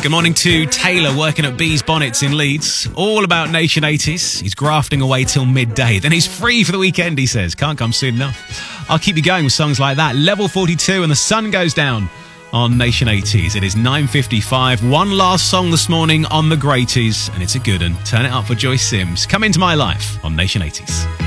Good morning to Taylor, working at Bees Bonnets in Leeds. All about Nation 80s. He's grafting away till midday. Then he's free for the weekend, he says. Can't come soon enough. I'll keep you going with songs like that. Level 42 and the sun goes down on Nation 80s. It is 9:55. One last song this morning on the Greaties, and it's a good one. Turn it up for Joyce Sims. Come Into My Life on Nation 80s.